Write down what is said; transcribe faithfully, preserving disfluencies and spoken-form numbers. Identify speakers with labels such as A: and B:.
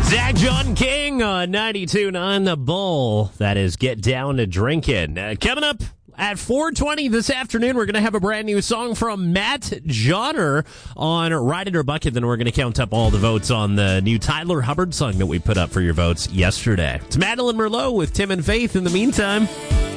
A: Zach John King on ninety-two point nine The Bull. That is Get Down to Drinking. Uh, coming up at four twenty this afternoon, we're going to have a brand new song from Matt Johnner on Ride It or Bucket. Then we're going to count up all the votes on the new Tyler Hubbard song that we put up for your votes yesterday. It's Madeline Merlot with Tim and Faith in the meantime.